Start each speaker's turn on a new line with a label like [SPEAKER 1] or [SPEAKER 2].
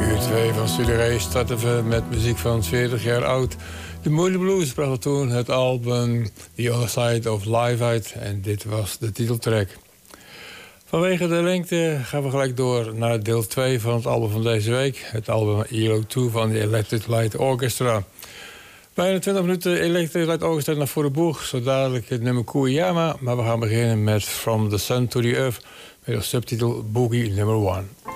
[SPEAKER 1] Uur 2 van Studio Ray starten we met muziek van 40 jaar oud. De Moody Blues bracht toen het album The Other Side of Life uit en dit was de titeltrack. Vanwege de lengte gaan we gelijk door naar deel 2 van het album van deze week. Het album ELO 2 van de Electric Light Orchestra. Bijna 20 minuten Electric Light Orchestra naar voor de boeg. Zo dadelijk het nummer Kuyama. Maar we gaan beginnen met From the Sun to the Earth met de subtitel Boogie Number 1.